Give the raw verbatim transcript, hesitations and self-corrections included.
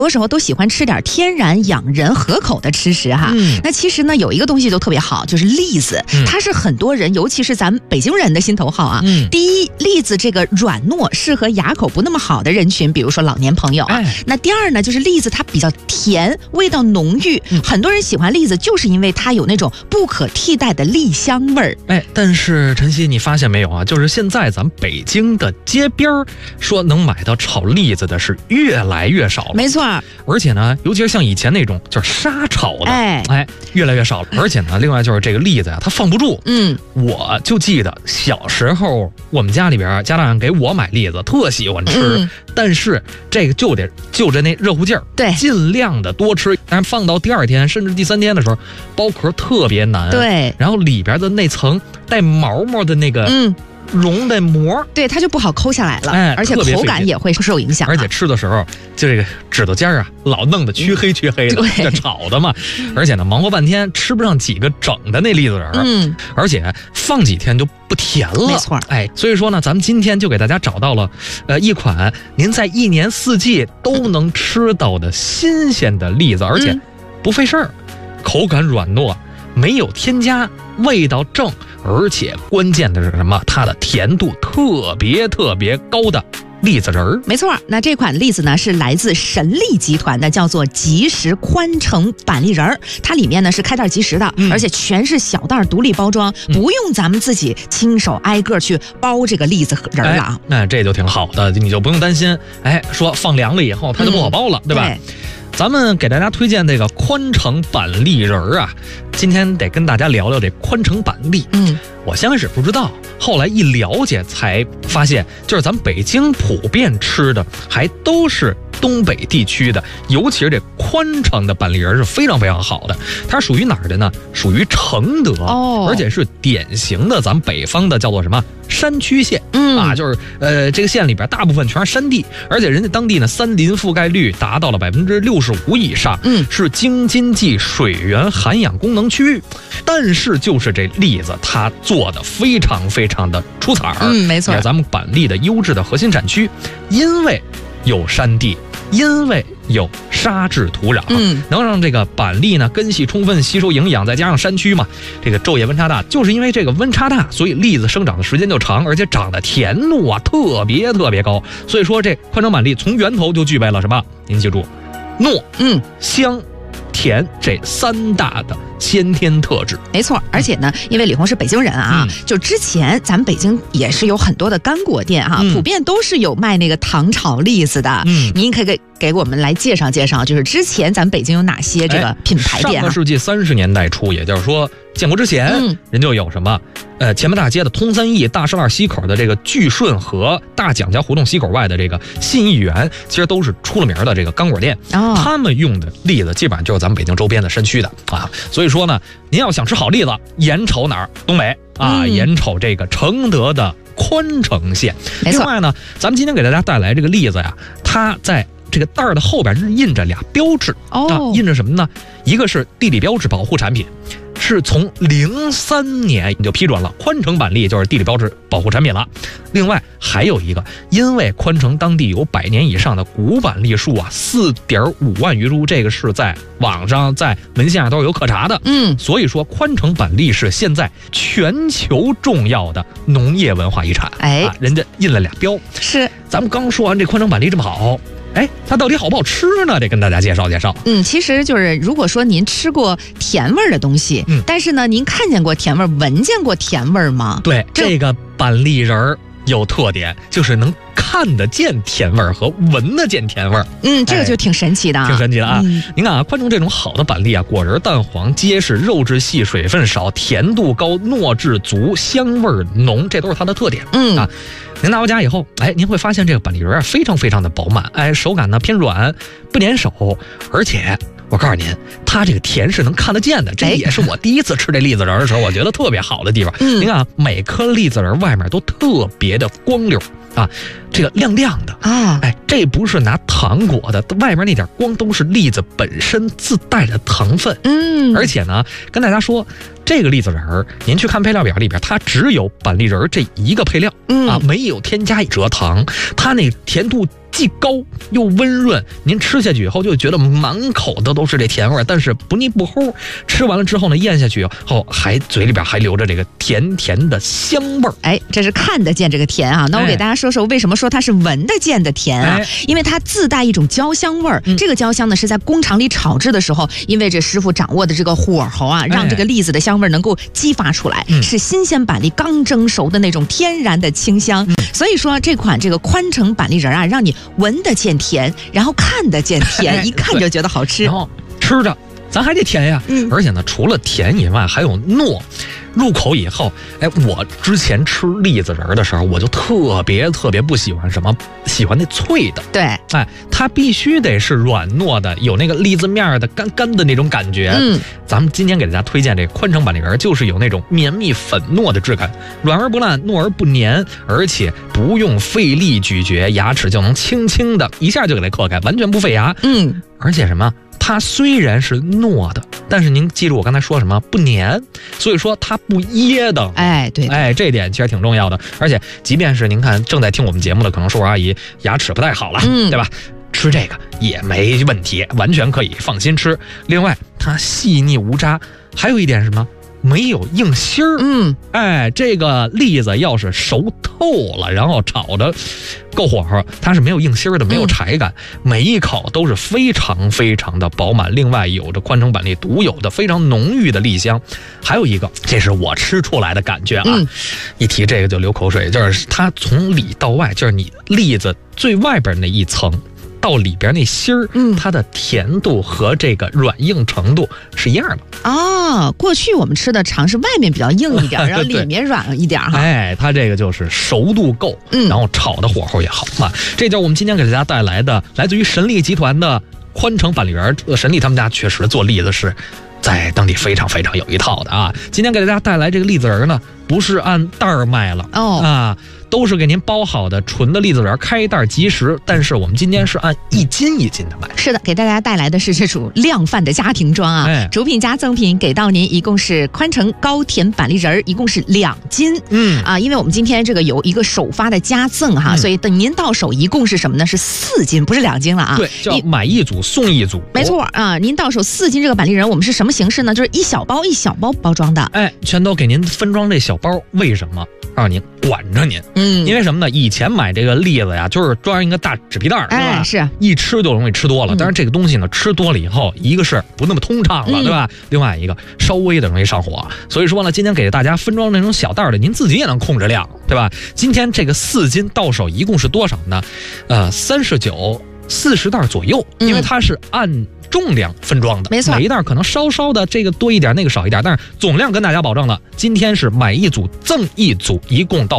多时候都喜欢吃点天然养人合口的吃食哈。 嗯、 那其实呢，有一个东西就特别好，就是栗子， 嗯、 它是很多人，尤其是咱北京人的心头好啊。 嗯、 第一，栗子这个软糯，适合牙口不那么好的人群，比如说老年朋友啊。 哎、 那第二呢，就是栗子它比较甜，味道浓郁， 嗯、 很多人喜欢栗子，就是因为它有那种不可替代的栗香味儿。 哎，但是晨曦，你发现没有啊？就是现在咱们北京的街边说能买到炒栗子的是越来越少了。 没错， 而且呢，尤其是像以前那种就是沙炒的， 哎哎，越来越少了。而且呢，另外就是这个栗子呀、啊，它放不住。 嗯， 我就记得小时候我们家里边家长给我买栗子，特喜欢吃， 嗯、 但是这个就得就着那热乎劲儿， 对， 尽量的多吃。但是放到第二天甚至第三天的时候，剥壳特别难， 对， 然后里边的那层带毛毛的那个，嗯。绒的膜， 对，它就不好抠下来了， 哎， 而且口感也会受影响、啊。 而且吃的时候，就这个指头尖啊，老弄得黢黑黢黑的，这炒的嘛。而且呢，忙活半天吃不上几个整的那栗子仁， 嗯， 而且放几天就不甜了， 没错。 哎，所以说呢，咱们今天就给大家找到了，呃，一款您在一年四季都能吃到的新鲜的栗子，而且不费事儿，口感软糯。没有添加，味道正，而且关键的是什么？它的甜度特别特别高的栗子仁儿。 没错，那这款栗子呢是来自神栗集团的，叫做即食宽城板栗仁儿。它里面呢是开袋即食的，嗯、而且全是小袋独立包装，嗯、不用咱们自己亲手挨个去包这个栗子仁儿了啊。 那、哎、这就挺好的，你就不用担心，哎，说放凉了以后它就不好包了，嗯、对吧？ 对， 咱们给大家推荐这个宽城板栗仁儿啊，今天得跟大家聊聊这宽城板栗。 嗯， 我先开始不知道，后来一了解才发现，就是咱们北京普遍吃的还都是东北地区的，尤其是这宽城的板栗仁是非常非常好的。它属于哪儿的呢？属于承德， 哦， 而且是典型的咱们北方的叫做什么山区县。 嗯啊，就是呃这个县里边大部分全是山地，而且人家当地呢森林覆盖率达到了百分之六十五以上， 嗯， 是京津冀水源涵养功能区域。但是就是这栗子，它做的非常非常的出彩儿， 嗯，没错， 也是咱们板栗的优质的核心产区，因为有山地，因为有沙质土壤， 嗯， 能让这个板栗呢根系充分吸收营养，再加上山区嘛，这个昼夜温差大，就是因为这个温差大，所以栗子生长的时间就长，而且长的甜度啊特别特别高。所以说这宽城板栗从源头就具备了什么？您记住，糯、 嗯、 香、甜这三大的先天特质。 没错，而且呢，因为李红是北京人啊， 嗯、 就之前咱们北京也是有很多的干果店哈、啊， 嗯、 普遍都是有卖那个糖炒栗子的。 嗯， 您可以给给我们来介绍介绍，就是之前咱们北京有哪些这个品牌店、啊哎、上个世纪三十年代初，也就是说建国之前， 嗯、 人就有什么，呃，前门大街的通三义、大栅栏西口的这个聚顺和大蒋家胡同西口外的这个信义园，其实都是出了名的这个干果店。 哦， 他们用的栗子基本上就是咱们北京周边的山区的啊，所以说呢，您要想吃好栗子，眼瞅哪儿？东北啊， 嗯、 眼瞅这个承德的宽城县。 没错。 另外呢，咱们今天给大家带来这个栗子呀，它在这个袋儿的后边是印着俩标志， 哦， 啊，印着什么呢？一个是地理标志保护产品，是从零三年你就批准了，宽城板栗就是地理标志保护产品了。另外还有一个，因为宽城当地有百年以上的古板栗树啊，四点五万余株，这个是在网上在文献上都是有可查的。 嗯， 所以说宽城板栗是现在全球重要的农业文化遗产。 哎， 啊，人家印了俩标。 是， 咱们刚说完这宽城板栗这么好。哎，它到底好不好吃呢？得跟大家介绍介绍。 嗯，其实就是如果说您吃过甜味儿的东西， 嗯， 但是呢，您看见过甜味儿，闻见过甜味儿吗？ 对，这, 这个板栗仁儿有特点，就是能看得见甜味儿和闻得见甜味儿。 嗯，这个就挺神奇的、啊哎，挺神奇的啊！ 嗯、 您看啊，宽城这种好的板栗啊，果仁淡黄结实，肉质细，水分少，甜度高，糯质足，香味浓，这都是它的特点。 嗯啊。您拿回家以后，哎，您会发现这个板栗仁啊非常非常的饱满，哎，手感呢偏软，不粘手，而且我告诉您，它这个甜是能看得见的，这也是我第一次吃这栗子仁的时候，我觉得特别好的地方。 嗯， 您看啊，每颗栗子仁外面都特别的光溜啊，这个亮亮的啊， 哎，这不是拿糖裹的，外面那点光都是栗子本身自带的糖分。 嗯， 而且呢，跟大家说，这个栗子仁儿，您去看配料表里边，它只有板栗仁儿这一个配料， 嗯啊，没有添加蔗糖，它那甜度既高又温润，您吃下去以后就觉得满口的都是这甜味，但是不腻不齁。吃完了之后呢，咽下去以后还嘴里边还留着这个甜甜的香味儿。 哎，这是看得见这个甜啊。那我给大家说说为什么说它是闻得见的甜啊？哎、因为它自带一种焦香味儿、嗯。这个焦香呢是在工厂里炒制的时候，因为这师傅掌握的这个火候啊，让这个栗子的香味能够激发出来，哎、是新鲜板栗刚蒸熟的那种天然的清香。嗯、所以说这款这个宽城板栗仁啊，让你闻得见甜，然后看得见甜，哎、一看就觉得好吃。 然后吃着，咱还得甜呀。嗯，而且呢，除了甜以外，还有糯。入口以后，哎，我之前吃栗子仁的时候，我就特别特别不喜欢什么，喜欢那脆的。 对， 哎，它必须得是软糯的，有那个栗子面的干干的那种感觉。嗯，咱们今天给大家推荐这个宽城板栗仁，就是有那种绵密粉糯的质感，软而不烂，糯而不黏，而且不用费力咀嚼，牙齿就能轻轻的一下就给它嗑开，完全不费牙。嗯，而且什么？它虽然是糯的，但是您记住我刚才说什么，不黏，所以说它不噎的。 哎，对, 对， 哎，这一点其实挺重要的。而且，即便是您看正在听我们节目的，可能叔叔阿姨牙齿不太好了，嗯、对吧？吃这个也没问题，完全可以放心吃。另外，它细腻无渣，还有一点是什么？没有硬芯儿。嗯，哎，这个栗子要是熟透了，然后炒的够火候，它是没有硬芯儿的，没有柴感，嗯、每一口都是非常非常的饱满。另外，有着宽城板栗独有的非常浓郁的栗香。还有一个，这是我吃出来的感觉啊！嗯、一提这个就流口水，就是它从里到外，就是你栗子最外边那一层。到里边那芯儿，嗯，它的甜度和这个软硬程度是一样的。 哦，过去我们吃的尝是外面比较硬一点，然后里面软一点哈。 哎，它这个就是熟度够，嗯，然后炒的火候也好嘛。这就是我们今天给大家带来的，来自于神栗集团的宽城板栗仁。呃，神栗他们家确实做栗子是在当地非常非常有一套的啊。今天给大家带来这个栗子仁呢，不是按袋儿卖了哦啊。都是给您包好的纯的栗子仁，开袋即食。但是我们今天是按一斤一斤的卖。 是的，给大家带来的是这种量贩的家庭装啊，哎、主品加赠品给到您，一共是宽城高甜板栗仁，一共是两斤。嗯啊，因为我们今天这个有一个首发的加赠哈，嗯、所以等您到手一共是什么呢？是四斤，不是两斤了啊。 对，叫买一组送一组。 没错啊，您到手四斤这个板栗仁，我们是什么形式呢？就是一小包一小包包装的。 哎，全都给您分装这小包，为什么？让您管着您。嗯，因为什么呢？以前买这个栗子呀，就是装一个大纸皮袋， 哎，是一吃就容易吃多了。但是这个东西呢，吃多了以后，一个是不那么通畅了，嗯、对吧？另外一个稍微的容易上火。所以说呢，今天给大家分装那种小袋的，您自己也能控制量，对吧？今天这个四斤到手一共是多少呢？呃，三十九、四十袋左右，因为它是按重量分装的， 没错， 每一袋可能稍稍的这个多一点，那个少一点，但是总量跟大家保证了，今天是买一组赠一组，一共到